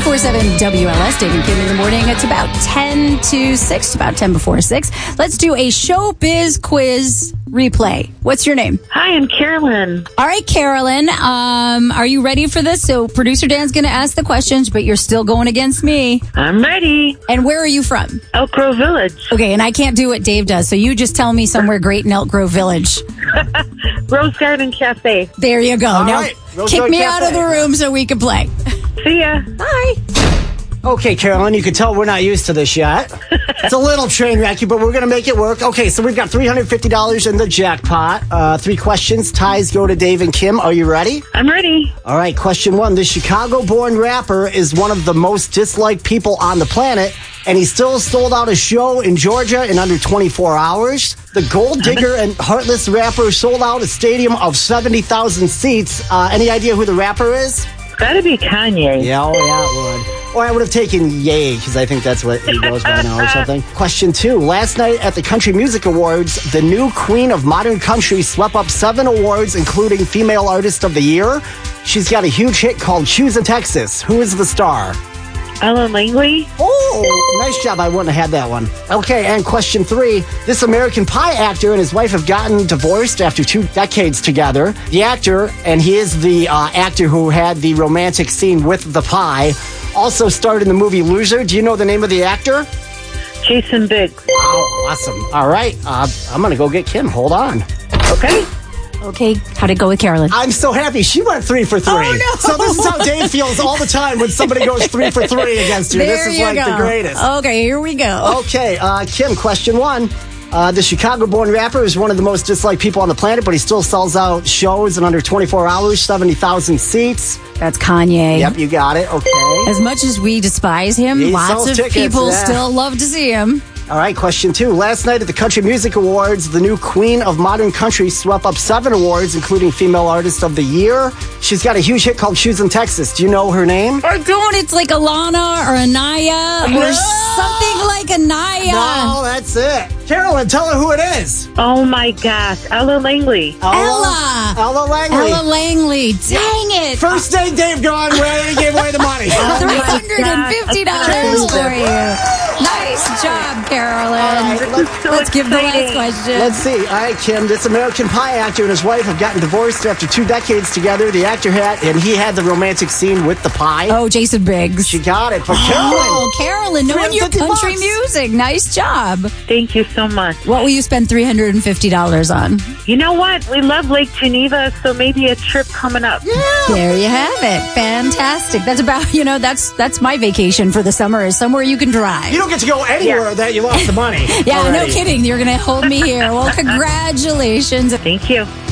94.7 WLS, Dave and Kim in the morning. It's about 10 to 6, about 10 before 6. Let's do a showbiz quiz replay. What's your name? Hi, I'm Carolyn. All right, Carolyn. Are you ready for this? So producer Dan's going to ask the questions, but you're still going against me. I'm ready. And where are you from? Elk Grove Village. Okay, and I can't do what Dave does, so you just tell me somewhere great in Elk Grove Village. Rose Garden Cafe. There you go. Now, right, Rose kick Garden me out of Cafe. the room so we can play. See ya. Bye. Okay, Carolyn, you can tell we're not used to this yet. It's a little train wrecky, but we're going to make it work. Okay, so we've got $350 in the jackpot. 3 questions. Ties go to Dave and Kim. Are you ready? I'm ready. All right, question 1. The Chicago-born rapper is one of the most disliked people on the planet, and he still sold out a show in Georgia in under 24 hours. The gold digger and heartless rapper sold out a stadium of 70,000 seats. Any idea who the rapper is? Gotta be Kanye. Yeah, oh yeah, it would. Or I would have taken Ye, because I think that's what he goes by now or something. Question 2. Last night at the Country Music Awards, the new queen of modern country swept up 7 awards, including Female Artist of the Year. She's got a huge hit called Choose in Texas. Who is the star? Ellen Langley. Oh, nice job. I wouldn't have had that one. Okay, and question 3. This American Pie actor and his wife have gotten divorced after 2 decades together. The actor, and he is the actor who had the romantic scene with the pie, also starred in the movie Loser. Do you know the name of the actor? Jason Biggs. Oh, awesome. All right. I'm going to go get Kim. Hold on. Okay. Okay, how'd it go with Carolyn? I'm so happy. She went 3 for 3. Oh, no. So this is how Dave feels all the time when somebody goes 3 for 3 against you. There This is you like go. the greatest. Okay, here we go. Okay, Kim, question 1. The Chicago-born rapper is one of the most disliked people on the planet, but he still sells out shows in under 24 hours, 70,000 seats. That's Kanye. Yep, you got it. Okay. As much as we despise him, He lots sells of tickets, people yeah. still love to see him. All right, question 2. Last night at the Country Music Awards, the new queen of modern country swept up 7 awards, including Female Artist of the Year. She's got a huge hit called Choose in Texas. Do you know her name? Or don't, it's like Alana or Anaya or something like Anaya. No, that's it. Carolyn, tell her who it is. Oh my gosh. Ella Langley. Ella. Ella Langley. Ella Langley. Dang it. First day Dave gone, we already gave away the money. $350 for you. Nice job, Carolyn. All right, Let's give the last exciting. question. Let's see. All right, Kim, this American Pie actor and his wife have gotten divorced after 2 decades together. The actor had, and he had the romantic scene with the pie. Oh, Jason Biggs. She got it. But Carolyn, Oh, Carolyn, knowing your $350. country music. Nice job. Thank you so much. What will you spend $350 on? You know what? We love Lake Geneva, so maybe a trip coming up. There you have it. Fantastic. That's about, that's my vacation for the summer is somewhere you can drive. you don't get to go anywhere that you lost the money. Yeah, already. no kidding. You're going to hold me here. Well, congratulations. Thank you.